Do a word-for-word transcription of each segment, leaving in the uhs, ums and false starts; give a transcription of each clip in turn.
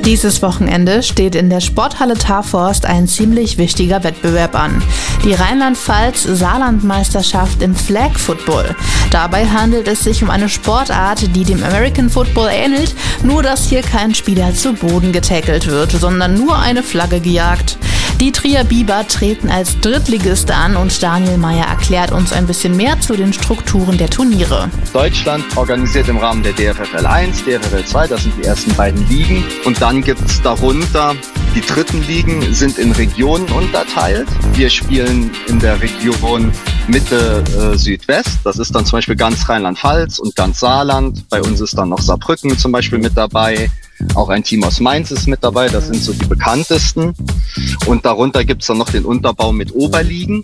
Dieses Wochenende steht in der Sporthalle Tarforst ein ziemlich wichtiger Wettbewerb an. Die Rheinland-Pfalz-Saarland-Meisterschaft im Flag Football. Dabei handelt es sich um eine Sportart, die dem American Football ähnelt, nur dass hier kein Spieler zu Boden getackelt wird, sondern nur eine Flagge gejagt. Die Trier Biber treten als Drittligiste an und Daniel Meyer erklärt uns ein bisschen mehr zu den Strukturen der Turniere. Deutschland organisiert im Rahmen der D F F L eins, D F F L zwei, das sind die ersten beiden Ligen. Und dann gibt es darunter, die dritten Ligen sind in Regionen unterteilt. Wir spielen in der Region Mitte äh, Südwest, das ist dann zum Beispiel ganz Rheinland-Pfalz und ganz Saarland. Bei uns ist dann noch Saarbrücken zum Beispiel mit dabei. Auch ein Team aus Mainz ist mit dabei, das sind so die bekanntesten. Und darunter gibt's dann noch den Unterbau mit Oberligen.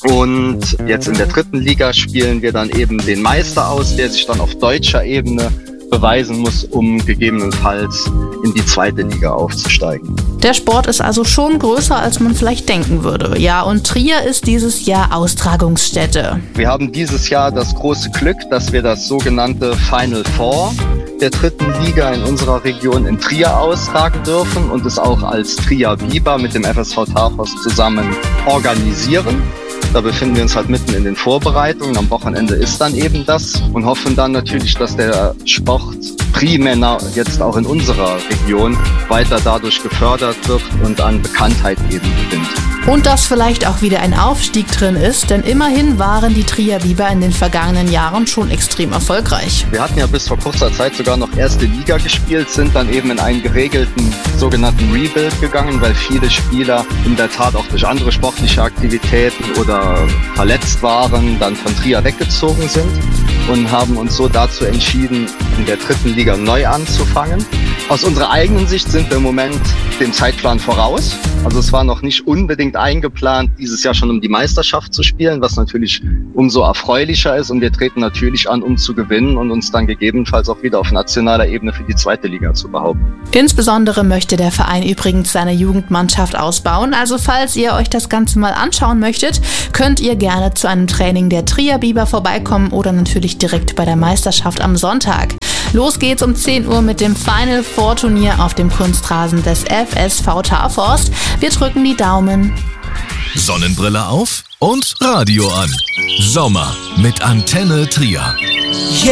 Und jetzt in der dritten Liga spielen wir dann eben den Meister aus, der sich dann auf deutscher Ebene beweisen muss, um gegebenenfalls in die zweite Liga aufzusteigen. Der Sport ist also schon größer, als man vielleicht denken würde. Ja, und Trier ist dieses Jahr Austragungsstätte. Wir haben dieses Jahr das große Glück, dass wir das sogenannte Final Four der dritten Liga in unserer Region in Trier austragen dürfen und es auch als Trier Biber mit dem F S V Tarforst zusammen organisieren. Da befinden wir uns halt mitten in den Vorbereitungen. Am Wochenende ist dann eben das und hoffen dann natürlich, dass der Sport primär jetzt auch in unserer Region weiter dadurch gefördert wird und an Bekanntheit eben gewinnt. Und dass vielleicht auch wieder ein Aufstieg drin ist, denn immerhin waren die Trier Biber in den vergangenen Jahren schon extrem erfolgreich. Wir hatten ja bis vor kurzer Zeit sogar noch erste Liga gespielt, sind dann eben in einen geregelten sogenannten Rebuild gegangen, weil viele Spieler in der Tat auch durch andere sportliche Aktivitäten oder verletzt waren, dann von Trier weggezogen sind und haben uns so dazu entschieden, in der dritten Liga neu anzufangen. Aus unserer eigenen Sicht sind wir im Moment dem Zeitplan voraus. Also es war noch nicht unbedingt eingeplant, dieses Jahr schon um die Meisterschaft zu spielen, was natürlich umso erfreulicher ist. Und wir treten natürlich an, um zu gewinnen und uns dann gegebenenfalls auch wieder auf nationaler Ebene für die zweite Liga zu behaupten. Insbesondere möchte der Verein übrigens seine Jugendmannschaft ausbauen. Also falls ihr euch das Ganze mal anschauen möchtet, könnt ihr gerne zu einem Training der Trier Biber vorbeikommen oder natürlich direkt bei der Meisterschaft am Sonntag. Los geht's um zehn Uhr mit dem Final Four Turnier auf dem Kunstrasen des F S V Tarforst. Wir drücken die Daumen. Sonnenbrille auf und Radio an. Sommer mit Antenne Trier.